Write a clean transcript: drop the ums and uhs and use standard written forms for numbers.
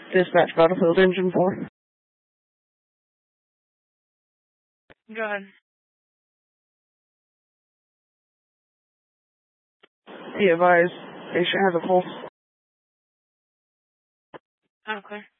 Dispatch Battlefield Engine 4. Go ahead. Be advised, patient has a pulse. Okay.